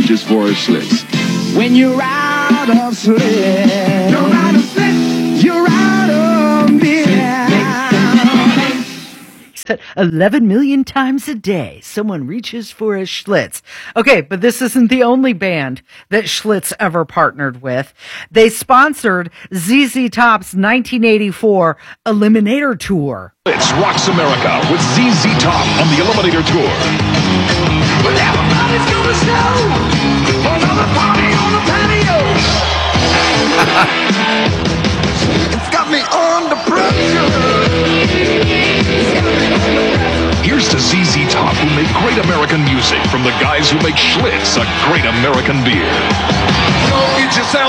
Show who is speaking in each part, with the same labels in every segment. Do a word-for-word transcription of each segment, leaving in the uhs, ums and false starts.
Speaker 1: reaches for his Schlitz.
Speaker 2: When you're out of Schlitz, you're out of Schlitz, you're out of beer.
Speaker 3: Said eleven million times a day, someone reaches for a Schlitz. Okay, but this isn't the only band that Schlitz ever partnered with. They sponsored Z Z Top's nineteen eighty-four Eliminator Tour.
Speaker 4: It's Rocks America with Z Z Top on the Eliminator Tour.
Speaker 2: Well, everybody's gonna snow. Another party on the patio. It's got me under pressure.
Speaker 4: Here's to Z Z Top, who make great American music from the guys who make Schlitz a great American beer.
Speaker 2: Go get yourself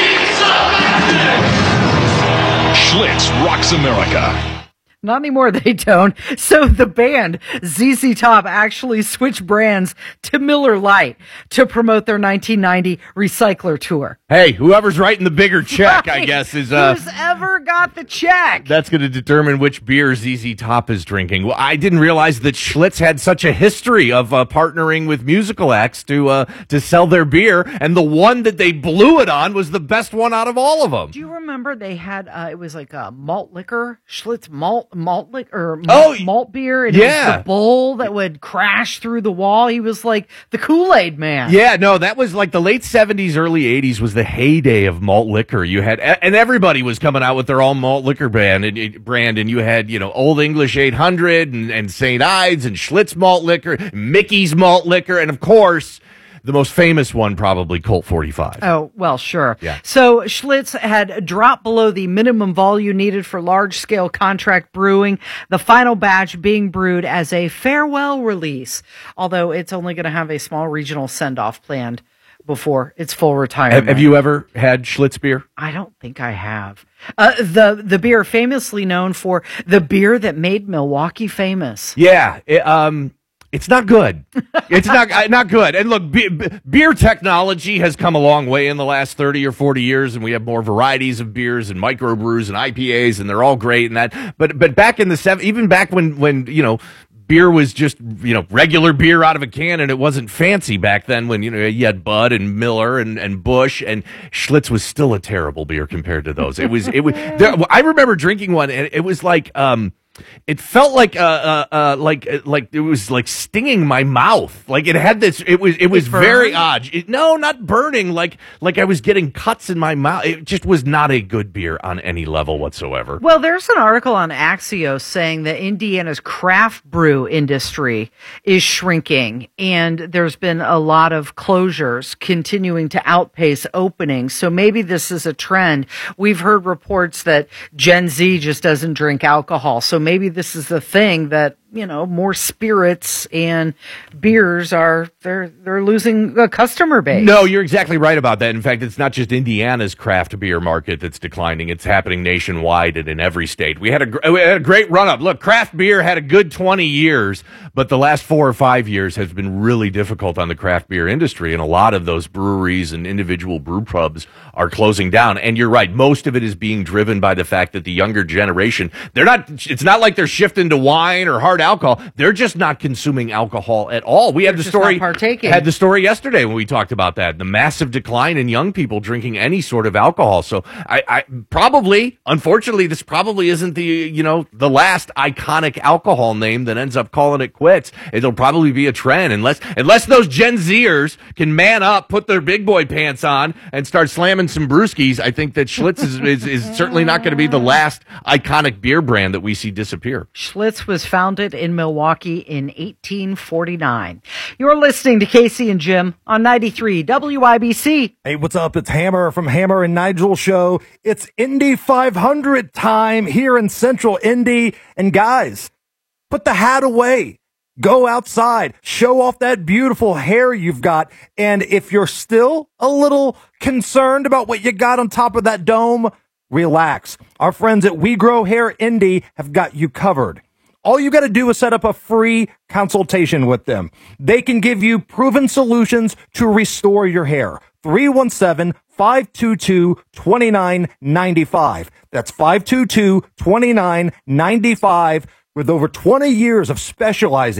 Speaker 4: Schlitz rocks America.
Speaker 3: Not anymore, they don't. So the band, Z Z Top, actually switched brands to Miller Lite to promote their nineteen ninety Recycler Tour.
Speaker 5: Hey, whoever's writing the bigger check,
Speaker 3: Right.
Speaker 5: I guess, is... uh
Speaker 3: Who's ever got the check?
Speaker 5: That's going to determine which beer Z Z Top is drinking. Well, I didn't realize that Schlitz had such a history of uh, partnering with musical acts to uh, to sell their beer, and the one that they blew it on was the best one out of all of them.
Speaker 3: Do you remember they had, uh, it was like a malt liquor, Schlitz malt, malt liquor, or
Speaker 5: Oh,
Speaker 3: malt, malt beer, and
Speaker 5: yeah.
Speaker 3: it was the bowl that would crash through the wall. He was like the Kool-Aid man.
Speaker 5: Yeah, no, that was like the late seventies, early eighties was the heyday of malt liquor. You had, and everybody was coming out with their own malt liquor brand, and brand, and you had, you know, Old English eight hundred and, and Saint Ides and Schlitz malt liquor, Mickey's malt liquor, and of course, the most famous one, probably Colt forty-five.
Speaker 3: Oh, well, sure.
Speaker 5: Yeah.
Speaker 3: So Schlitz had dropped below the minimum volume needed for large-scale contract brewing, the final batch being brewed as a farewell release, although it's only going to have a small regional send-off planned before its full retirement.
Speaker 5: Have, have you ever had Schlitz beer?
Speaker 3: I don't think I have. Uh, the the beer famously known for the beer that made Milwaukee famous.
Speaker 5: Yeah, it, um, it's not good. It's not uh, not good. And look, be, be, beer technology has come a long way in the last thirty or forty years, and we have more varieties of beers and microbrews and I P As, and they're all great and that. But but back in the seven, even back when when you know, beer was just, you know, regular beer out of a can, and it wasn't fancy back then when, you know, you had Bud and Miller and, and Busch, and Schlitz was still a terrible beer compared to those. It was, it was, there, I remember drinking one, and it was like, um, it felt like, uh, uh, uh, like, like it was like stinging my mouth. Like it had this, it was, it was
Speaker 3: It burned?
Speaker 5: very odd. It, no, not burning. Like, like I was getting cuts in my mouth. It just was not a good beer on any level whatsoever.
Speaker 3: Well, there's an article on Axios saying that Indiana's craft brew industry is shrinking, and there's been a lot of closures continuing to outpace openings. So maybe this is a trend. We've heard reports that Gen Z just doesn't drink alcohol. So maybe this is the thing that, you know, more spirits and beers are, they're, they're losing a customer base.
Speaker 5: No, you're exactly right about that. In fact, it's not just Indiana's craft beer market that's declining. It's happening nationwide and in every state. We had a, gr- we had a great run up. Look, craft beer had a good twenty years, but the last four or five years has been really difficult on the craft beer industry. And a lot of those breweries and individual brew pubs are closing down. And you're right. Most of it is being driven by the fact that the younger generation, they're not, it's not like they're shifting to wine or hard alcohol. They're just not consuming alcohol at all. We had
Speaker 3: They're
Speaker 5: the
Speaker 3: just
Speaker 5: story,
Speaker 3: not partaking.
Speaker 5: had the story yesterday when we talked about that, the massive decline in young people drinking any sort of alcohol. So I, I probably, unfortunately, this probably isn't the, you know, the last iconic alcohol name that ends up calling it quits. It'll probably be a trend unless, unless those Gen Zers can man up, put their big boy pants on and start slamming some brewskis. I think that Schlitz is, is, is certainly not going to be the last iconic beer brand that we see disappear.
Speaker 3: Schlitz was founded in Milwaukee in eighteen forty-nine. You're listening to Casey and Jim on ninety-three W I B C.
Speaker 6: Hey, what's up? It's Hammer from Hammer and Nigel Show. It's Indy five hundred time here in Central Indy. And guys, put the hat away. Go outside. Show off that beautiful hair you've got. And if you're still a little concerned about what you got on top of that dome, relax. Our friends at We Grow Hair Indy have got you covered. All you got to do is set up a free consultation with them. They can give you proven solutions to restore your hair. three one seven, five two two, two nine nine five. That's five two two, two nine nine five. With over twenty years of specializing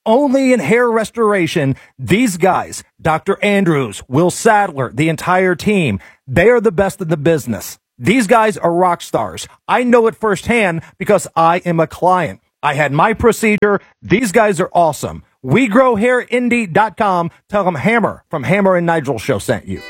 Speaker 6: only in hair restoration. These guys, Doctor Andrews, Will Sadler, the entire team, they are the best in the business. These guys are rock stars. I know it firsthand because I am a client. I had my procedure. These guys are awesome. we grow hair indy dot com. Tell them Hammer from Hammer and Nigel Show sent you.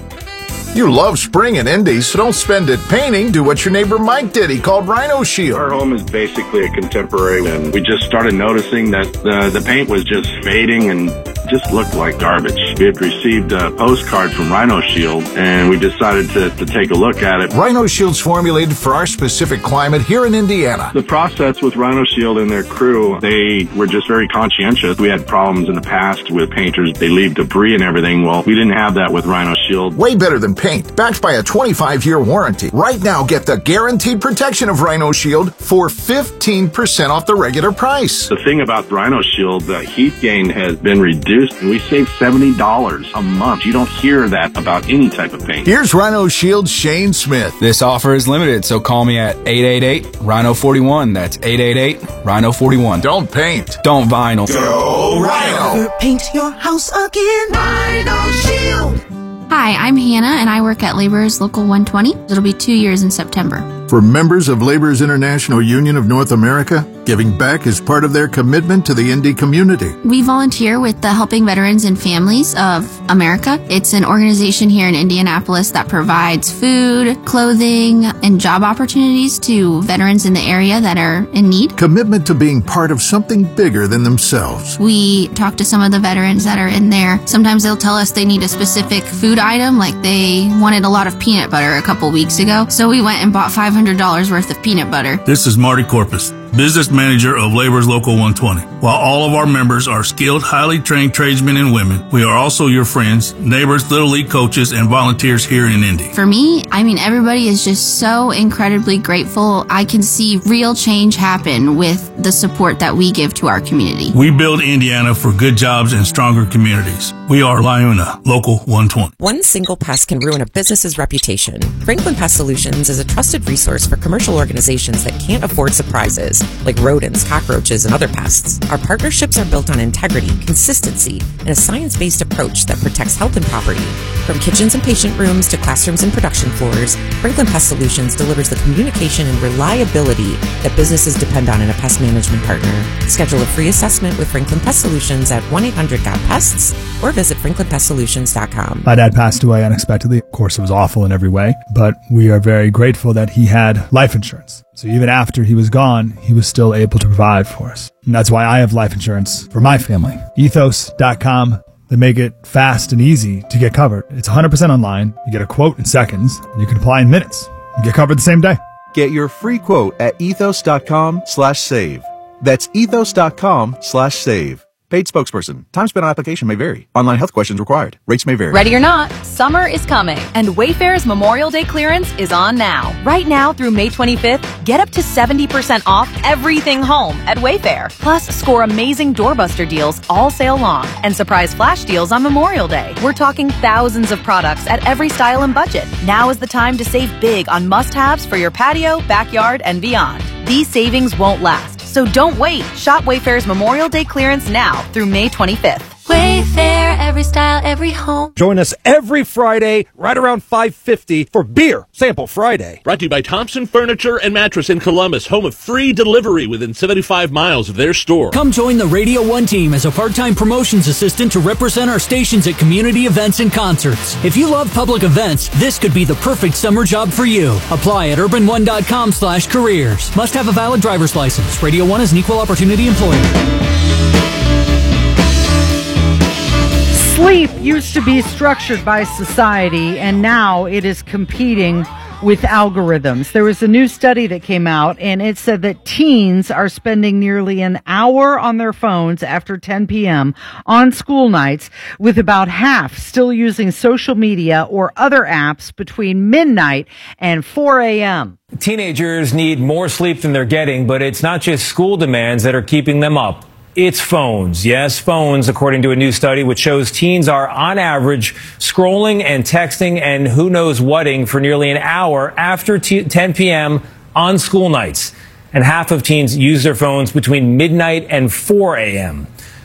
Speaker 1: You love spring in Indy, so don't spend it painting. Do what your neighbor Mike did. He called Rhino Shield.
Speaker 7: Our home is basically a contemporary, and we just started noticing that the, the paint was just fading and just looked like garbage. We had received a postcard from Rhino Shield, and we decided to, to take a look at it.
Speaker 1: Rhino Shield's formulated for our specific climate here in Indiana.
Speaker 7: The process with Rhino Shield and their crew, they were just very conscientious. We had problems in the past with painters. They leave debris and everything. Well, we didn't have that with Rhino Shield.
Speaker 1: Way better than paint, backed by a twenty-five year warranty. Right now, get the guaranteed protection of Rhino Shield for fifteen percent off the regular price.
Speaker 7: The thing about Rhino Shield, the heat gain has been reduced, and we save seventy dollars a month. You don't hear that about any type of paint.
Speaker 1: Here's Rhino Shield's Shane Smith.
Speaker 8: This offer is limited, so call me at eight eight eight, Rhino forty-one. That's eight eight eight, Rhino forty-one.
Speaker 1: Don't paint.
Speaker 8: Don't vinyl.
Speaker 1: Go Rhino.
Speaker 2: Never paint your house again. Rhino Shield.
Speaker 9: Hi, I'm Hannah, and I work at Laborers Local one twenty. It'll be two years in September.
Speaker 1: For members of Laborers International Union of North America, giving back is part of their commitment to the Indy community.
Speaker 9: We volunteer with the Helping Veterans and Families of America. It's an organization here in Indianapolis that provides food, clothing, and job opportunities to veterans in the area that are in need.
Speaker 1: Commitment to being part of something bigger than themselves.
Speaker 9: We talk to some of the veterans that are in there. Sometimes they'll tell us they need a specific food item, like they wanted a lot of peanut butter a couple weeks ago. So we went and bought five hundred dollars worth of peanut butter.
Speaker 10: This is Marty Corpus, business manager of Laborers Local one twenty. While all of our members are skilled, highly trained tradesmen and women, we are also your friends, neighbors, Little League coaches, and volunteers here in Indy.
Speaker 9: For me, I mean, everybody is just so incredibly grateful. I can see real change happen with the support that we give to our community.
Speaker 10: We build Indiana for good jobs and stronger communities. We are Liuna Local one twenty.
Speaker 11: One single pest can ruin a business's reputation. Franklin Pest Solutions is a trusted resource for commercial organizations that can't afford surprises, like rodents, cockroaches, and other pests. Our partnerships are built on integrity, consistency, and a science-based approach that protects health and property. From kitchens and patient rooms to classrooms and production floors, Franklin Pest Solutions delivers the communication and reliability that businesses depend on in a pest management partner. Schedule a free assessment with Franklin Pest Solutions at one eight hundred got pests or visit franklin pest solutions dot com.
Speaker 12: My dad passed away unexpectedly. Of course, it was awful in every way, but we are very grateful that he had life insurance. So even after he was gone, he was still able to provide for us. And that's why I have life insurance for my family. ethos dot com. They make it fast and easy to get covered. It's one hundred percent online. You get a quote in seconds, and you can apply in minutes. You get covered the same day.
Speaker 13: Get your free quote at ethos dot com slash save. That's ethos dot com slash save. Paid spokesperson. Time spent on application may vary. Online health questions required. Rates may vary.
Speaker 14: Ready or not, summer is coming, and Wayfair's Memorial Day clearance is on now. Right now through May twenty-fifth, get up to seventy percent off everything home at Wayfair. Plus, score amazing doorbuster deals all sale long and surprise flash deals on Memorial Day. We're talking thousands of products at every style and budget. Now is the time to save big on must-haves for your patio, backyard, and beyond. These savings won't last, so don't wait. Shop Wayfair's Memorial Day clearance now through May twenty-fifth.
Speaker 15: Wayfair, every style, every home.
Speaker 6: Join us every Friday right around five fifty for Beer Sample Friday.
Speaker 16: Brought to you by Thompson Furniture and Mattress in Columbus, home of free delivery within seventy-five miles of their store.
Speaker 17: Come join the Radio one team as a part-time promotions assistant to represent our stations at community events and concerts. If you love public events, this could be the perfect summer job for you. Apply at urban one dot com slash careers. Must have a valid driver's license. Radio one is an equal opportunity employer.
Speaker 3: Sleep used to be structured by society, and now it is competing with algorithms. There was a new study that came out, and it said that teens are spending nearly an hour on their phones after ten p.m. on school nights, with about half still using social media or other apps between midnight and four a.m.
Speaker 18: Teenagers need more sleep than they're getting, but it's not just school demands that are keeping them up. It's phones. Yes, phones, according to a new study which shows teens are on average scrolling and texting and who knows whating for nearly an hour after ten p.m. on school nights. And half of teens use their phones between midnight and four a.m.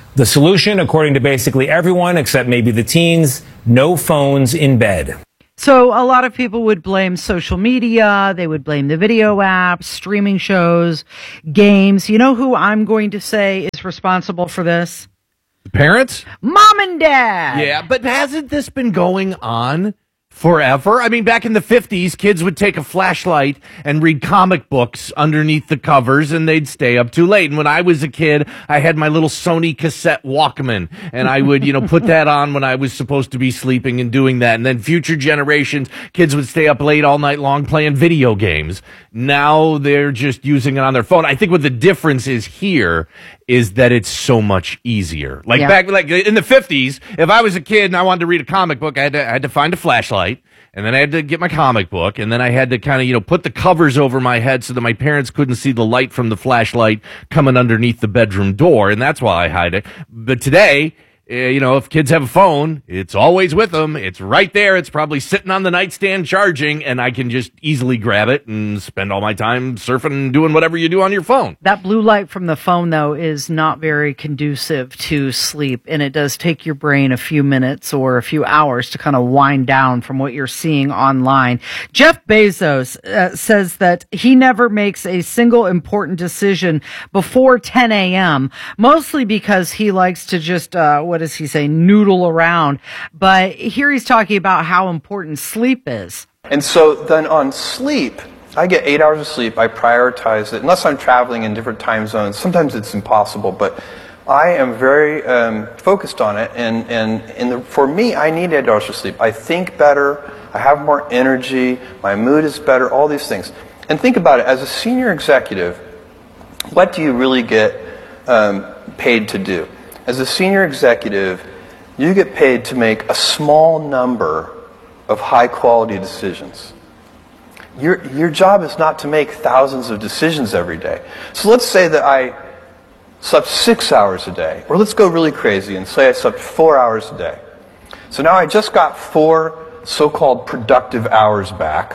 Speaker 18: The solution, according to basically everyone except maybe the teens, no phones in bed.
Speaker 3: So a lot of people would blame social media. They would blame the video apps, streaming shows, games. You know who I'm going to say is responsible for this?
Speaker 5: Parents?
Speaker 3: Mom and dad.
Speaker 5: Yeah, but hasn't this been going on forever? I mean, back in the fifties, kids would take a flashlight and read comic books underneath the covers, and they'd stay up too late. And when I was a kid, I had my little Sony cassette Walkman, and I would, you know, put that on when I was supposed to be sleeping and doing that. And then future generations, kids would stay up late all night long playing video games. Now they're just using it on their phone. I think what the difference is here is that it's so much easier. Like
Speaker 3: Yeah.
Speaker 5: back, like in the fifties, if I was a kid and I wanted to read a comic book, I had to, I had to find a flashlight, and then I had to get my comic book, and then I had to kind of, you know, put the covers over my head so that my parents couldn't see the light from the flashlight coming underneath the bedroom door, and that's why I hide it. But today, uh, you know, if kids have a phone, it's always with them. It's right there. It's probably sitting on the nightstand charging, and I can just easily grab it and spend all my time surfing and doing whatever you do on your phone.
Speaker 3: That blue light from the phone, though, is not very conducive to sleep, and it does take your brain a few minutes or a few hours to kind of wind down from what you're seeing online. Jeff Bezos uh, says that he never makes a single important decision before ten a.m., mostly because he likes to just, uh, what does he say, noodle around. But here he's talking about how important sleep is.
Speaker 19: And so then on sleep, I get eight hours of sleep. I prioritize it. Unless I'm traveling in different time zones, sometimes it's impossible, but I am very um, focused on it. And, and, and the, for me, I need eight hours of sleep. I think better. I have more energy. My mood is better, all these things. And think about it. As a senior executive, what do you really get um, paid to do? As a senior executive, you get paid to make a small number of high-quality decisions. Your, your job is not to make thousands of decisions every day. So let's say that I slept six hours a day, or let's go really crazy and say I slept four hours a day. So now I just got four so-called productive hours back.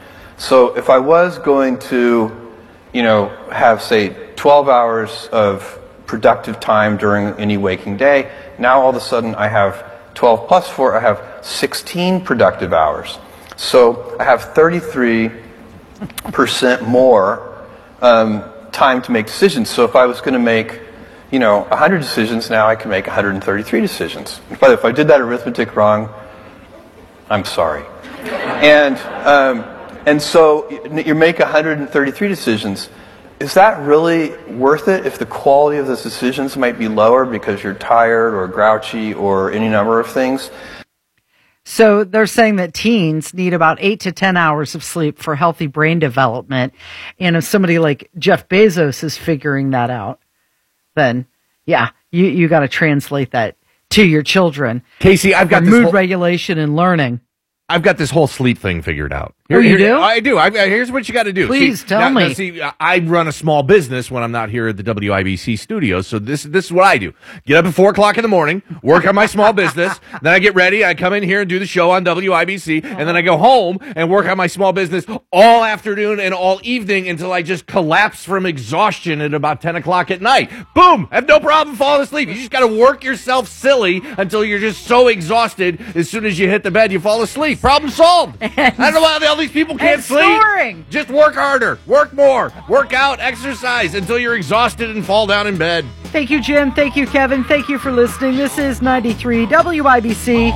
Speaker 19: So if I was going to, you know, have, say, twelve hours of productive time during any waking day, now all of a sudden I have twelve plus four, I have sixteen productive hours. So I have thirty-three percent more um, time to make decisions. So if I was going to make, you know, one hundred decisions, now I can make one hundred thirty-three decisions. By the way, if I did that arithmetic wrong, I'm sorry. And, um, and so you make one hundred thirty-three decisions. Is that really worth it if the quality of those decisions might be lower because you're tired or grouchy or any number of things?
Speaker 3: So they're saying that teens need about eight to ten hours of sleep for healthy brain development. And if somebody like Jeff Bezos is figuring that out, then yeah, you, you got to translate that to your children.
Speaker 5: Casey, I've got
Speaker 3: for
Speaker 5: this
Speaker 3: mood
Speaker 5: whole-
Speaker 3: regulation and learning.
Speaker 5: I've got this whole sleep thing figured out.
Speaker 3: Oh, you do?
Speaker 5: I do. I, here's what you got to do.
Speaker 3: Please
Speaker 5: see,
Speaker 3: tell
Speaker 5: now,
Speaker 3: me.
Speaker 5: Now, see, I run a small business when I'm not here at the W I B C studios, so this this is what I do. Get up at four o'clock in the morning, work on my small business, then I get ready, I come in here and do the show on W I B C, and then I go home and work on my small business all afternoon and all evening until I just collapse from exhaustion at about ten o'clock at night. Boom! I have no problem falling asleep. You just got to work yourself silly until you're just so exhausted, as soon as you hit the bed, you fall asleep. Problem solved. I don't know why all these people can't
Speaker 3: and
Speaker 5: sleep.
Speaker 3: snoring.
Speaker 5: Just work harder, work more, work out, exercise until you're exhausted and fall down in bed.
Speaker 3: Thank you, Jim. Thank you, Kevin. Thank you for listening. This is ninety-three W I B C.